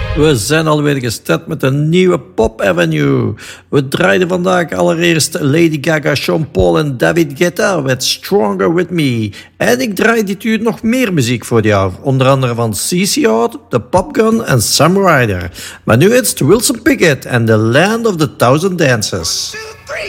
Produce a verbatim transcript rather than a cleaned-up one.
We zijn alweer gestart met een nieuwe Pop Avenue. We draaiden vandaag allereerst Lady Gaga, Sean Paul en David Guetta met Stronger With Me. En ik draai dit uur nog meer muziek voor jou. Onder andere van C C Odd, The Popgun en Sam Ryder. Maar nu is het Wilson Pickett en The Land of the Thousand Dances.